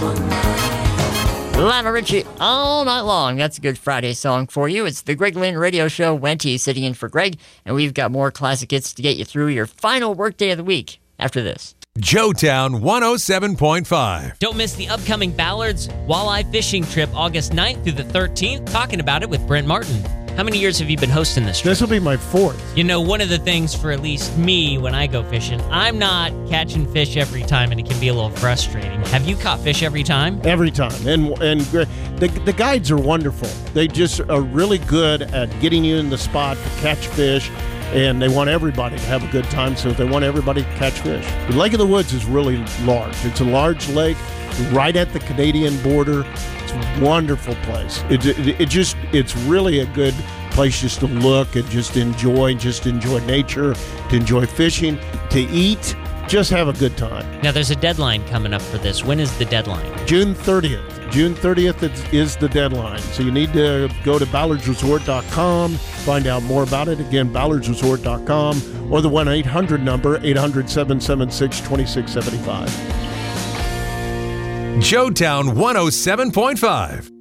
Lionel Richie, All Night Long. That's a good Friday song for you. It's the Greg Lynn Radio Show. Wenty sitting in for Greg, and we've got more classic hits to get you through your final workday of the week after this. Joetown 107.5. Don't miss the upcoming Ballard's Walleye Fishing Trip August 9th through the 13th. Talking about it with Brent Martin. How many years have you been hosting this trip? This will be my fourth. You know, one of the things for at least me when I go fishing, I'm not catching fish every time, and it can be a little frustrating. Have you caught fish every time? Every time. And the guides are wonderful. They just are really good at getting you in the spot to catch fish, and they want everybody to have a good time, so they want everybody to catch fish. The Lake of the Woods is really large. It's a large lake right at the Canadian border. It's a wonderful place. It's really a good place just to look and just enjoy nature, to enjoy fishing, to eat, just have a good time. Now, there's a deadline coming up for this. When is the deadline? June 30th. June 30th is the deadline. So you need to go to ballardsresort.com, find out more about it. Again, ballardsresort.com, or the 1-800 number, 800-776-2675. Joetown 107.5.